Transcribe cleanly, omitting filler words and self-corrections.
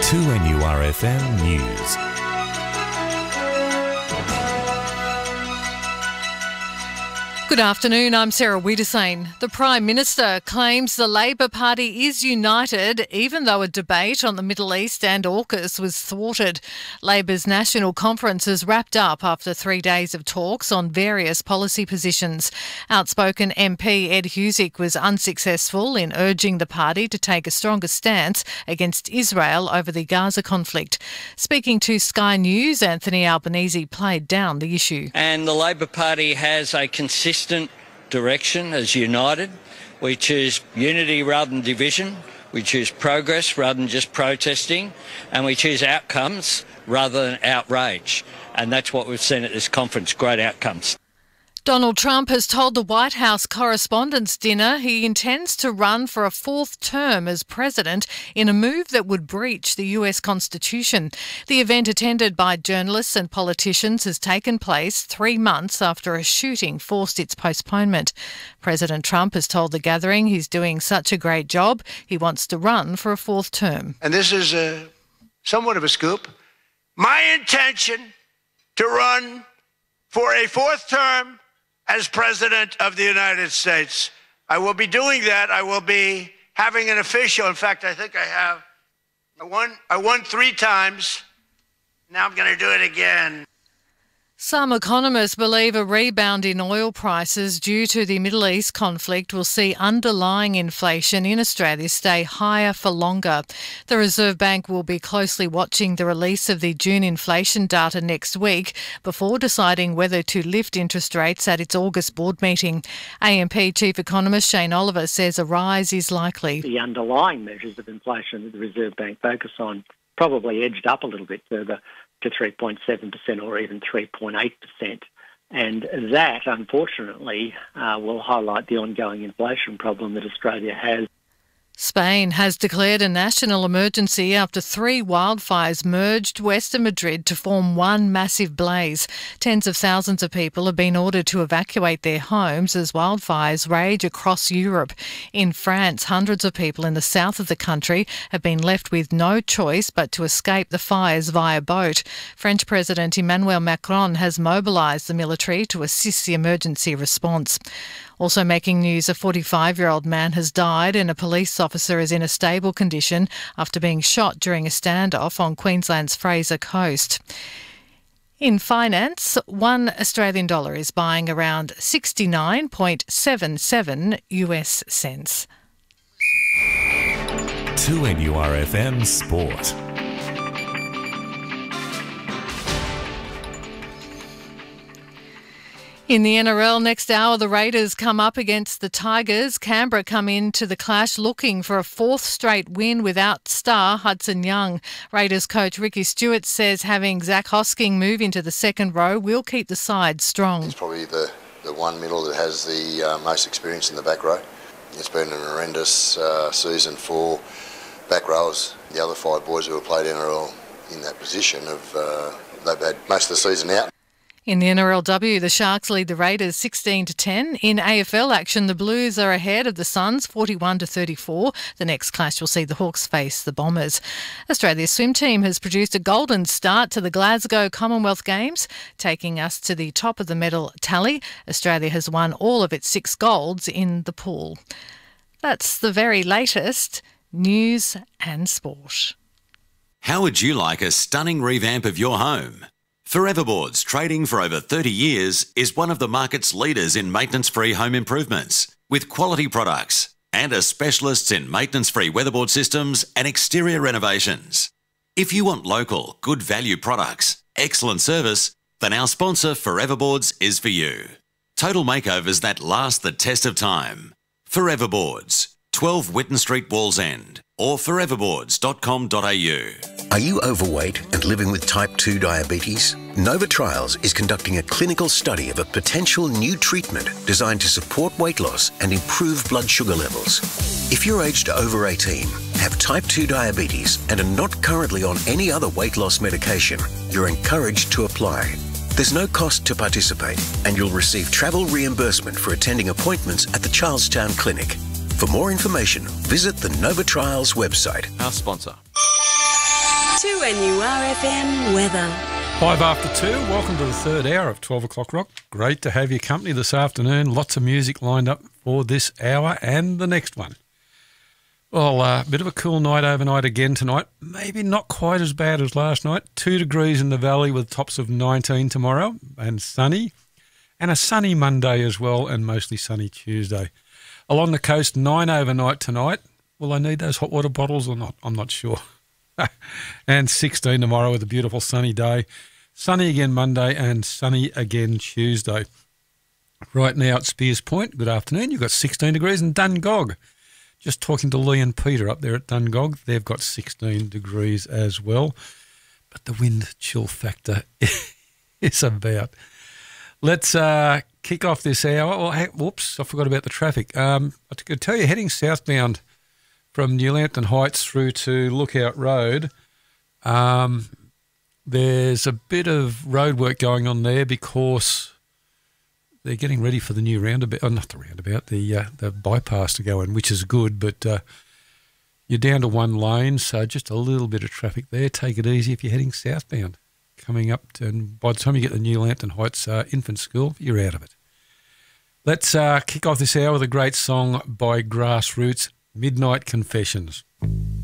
2NURFM News. Good afternoon, I'm Sarah Wiedersane. The Prime Minister claims the Labor Party is united even though a debate on the Middle East and AUKUS was thwarted. Labor's national conference has wrapped up after 3 days of talks on various policy positions. Outspoken MP Ed Husic was unsuccessful in urging the party to take a stronger stance against Israel over the Gaza conflict. Speaking to Sky News, Anthony Albanese played down the issue. And the Labor Party has a consistent direction as united. We choose unity rather than division. We choose progress rather than just protesting. And we choose outcomes rather than outrage. And that's what we've seen at this conference, great outcomes. Donald Trump has told the White House Correspondents' Dinner he intends to run for a fourth term as president in a move that would breach the US Constitution. The event, attended by journalists and politicians, has taken place 3 months after a shooting forced its postponement. President Trump has told the gathering he's doing such a great job, he wants to run for a fourth term. And this is somewhat of a scoop. My intention to run for a fourth term as President of the United States. I will be doing that. I will be having an official. In fact, I think I have. I won 3 times. Now I'm going to do it again. Some economists believe a rebound in oil prices due to the Middle East conflict will see underlying inflation in Australia stay higher for longer. The Reserve Bank will be closely watching the release of the June inflation data next week before deciding whether to lift interest rates at its August board meeting. AMP Chief Economist Shane Oliver says a rise is likely. The underlying measures of inflation that the Reserve Bank focus on probably edged up a little bit further to 3.7% or even 3.8%. And that, unfortunately, will highlight the ongoing inflation problem that Australia has. Spain has declared a national emergency after 3 wildfires merged west of Madrid to form one massive blaze. Tens of thousands of people have been ordered to evacuate their homes as wildfires rage across Europe. In France, hundreds of people in the south of the country have been left with no choice but to escape the fires via boat. French President Emmanuel Macron has mobilised the military to assist the emergency response. Also making news, a 45-year-old man has died and a police officer is in a stable condition after being shot during a standoff on Queensland's Fraser Coast. In finance, $1 Australian dollar is buying around 69.77 US cents. 2NURFM Sport. In the NRL, next hour, the Raiders come up against the Tigers. Canberra come into the clash looking for a 4th straight win without star Hudson Young. Raiders coach Ricky Stewart says having Zach Hosking move into the second row will keep the side strong. He's probably the one middle that has the most experience in the back row. It's been an horrendous season for back rowers. The other 5 boys who have played NRL in that position they've had most of the season out. In the NRLW, the Sharks lead the Raiders 16-10. In AFL action, the Blues are ahead of the Suns 41-34. The next clash will see the Hawks face the Bombers. Australia's swim team has produced a golden start to the Glasgow Commonwealth Games, taking us to the top of the medal tally. Australia has won all of its 6 golds in the pool. That's the very latest news and sport. How would you like a stunning revamp of your home? Foreverboards, trading for over 30 years, is one of the market's leaders in maintenance-free home improvements, with quality products and are specialists in maintenance-free weatherboard systems and exterior renovations. If you want local, good value products, excellent service, then our sponsor Foreverboards is for you. Total makeovers that last the test of time. Foreverboards, 12 Whitten Street, Wallsend, or foreverboards.com.au. Are you overweight and living with type 2 diabetes? Nova Trials is conducting a clinical study of a potential new treatment designed to support weight loss and improve blood sugar levels. If you're aged over 18, have type 2 diabetes and are not currently on any other weight loss medication, you're encouraged to apply. There's no cost to participate and you'll receive travel reimbursement for attending appointments at the Charlestown Clinic. For more information, visit the Nova Trials website. Our sponsor. 2NURFM weather. 5 after 2, welcome to the third hour of 12 o'clock rock. Great to have your company this afternoon. Lots of music lined up for this hour and the next one. Well, a bit of a cool night overnight again tonight. Maybe not quite as bad as last night. 2 degrees in the valley with tops of 19 tomorrow and sunny. And a sunny Monday as well and mostly sunny Tuesday. Along the coast, 9 overnight tonight. Will I need those hot water bottles or not? I'm not sure. And 16 tomorrow with a beautiful sunny day. Sunny again Monday and sunny again Tuesday. Right now at Spears Point, good afternoon. You've got 16 degrees in Dungog. Just talking to Lee and Peter up there at Dungog. They've got 16 degrees as well. But the wind chill factor is about. Let's kick off this hour. Oh, hey, whoops, I forgot about the traffic. I could tell you, heading southbound from Newlantton Heights through to Lookout Road, there's a bit of road work going on there because they're getting ready for the new roundabout. Oh, not the roundabout, the bypass to go in, which is good, but you're down to one lane, so just a little bit of traffic there. Take it easy if you're heading southbound. Coming up, and by the time you get to Newlantton Heights infant school, you're out of it. Let's kick off this hour with a great song by Grassroots, Midnight Confessions.